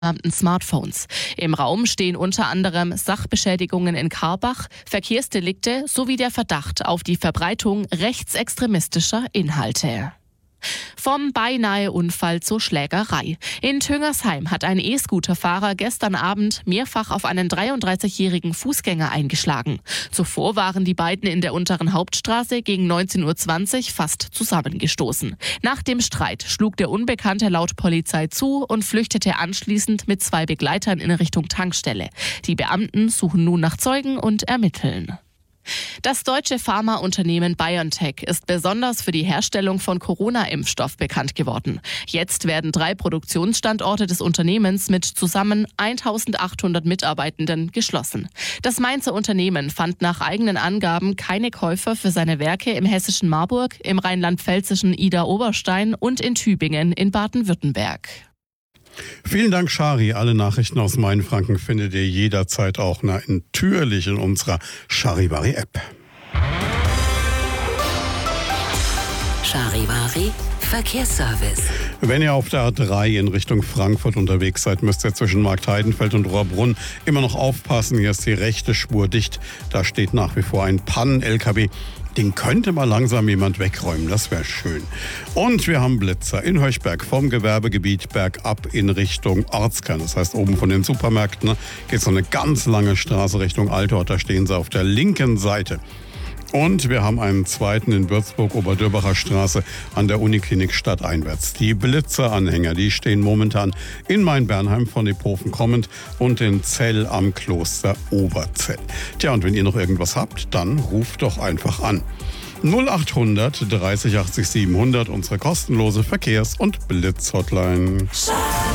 Smartphones. Im Raum stehen unter anderem Sachbeschädigungen in Karbach, Verkehrsdelikte sowie der Verdacht auf die Verbreitung rechtsextremistischer Inhalte. Vom Beinahe-Unfall zur Schlägerei. In Tüngersheim hat ein E-Scooter-Fahrer gestern Abend mehrfach auf einen 33-jährigen Fußgänger eingeschlagen. Zuvor waren die beiden in der unteren Hauptstraße gegen 19:20 Uhr fast zusammengestoßen. Nach dem Streit schlug der Unbekannte laut Polizei zu und flüchtete anschließend mit 2 Begleitern in Richtung Tankstelle. Die Beamten suchen nun nach Zeugen und ermitteln. Das deutsche Pharmaunternehmen BioNTech ist besonders für die Herstellung von Corona-Impfstoff bekannt geworden. Jetzt werden 3 Produktionsstandorte des Unternehmens mit zusammen 1.800 Mitarbeitenden geschlossen. Das Mainzer Unternehmen fand nach eigenen Angaben keine Käufer für seine Werke im hessischen Marburg, im rheinland-pfälzischen Idar-Oberstein und in Tübingen in Baden-Württemberg. Vielen Dank, Shari. Alle Nachrichten aus Mainfranken findet ihr jederzeit auch natürlich in unserer Charivari-App. Charivari Verkehrsservice. Wenn ihr auf der A3 in Richtung Frankfurt unterwegs seid, müsst ihr zwischen Marktheidenfeld und Rohrbrunn immer noch aufpassen. Hier ist die rechte Spur dicht. Da steht nach wie vor ein Pannen-LKW. Den könnte mal langsam jemand wegräumen, das wäre schön. Und wir haben Blitzer in Höchberg vom Gewerbegebiet bergab in Richtung Ortskern. Das heißt, oben von den Supermärkten geht so eine ganz lange Straße Richtung Altort. Da stehen sie auf der linken Seite. Und wir haben einen zweiten in Würzburg, Oberdürbacher Straße an der Uniklinik stadteinwärts. Die Blitzeranhänger, die stehen momentan in Main-Bernheim von Ephofen kommend und in Zell am Kloster Oberzell. Tja, und wenn ihr noch irgendwas habt, dann ruft doch einfach an. 0800 30 80 700, unsere kostenlose Verkehrs- und Blitz-Hotline.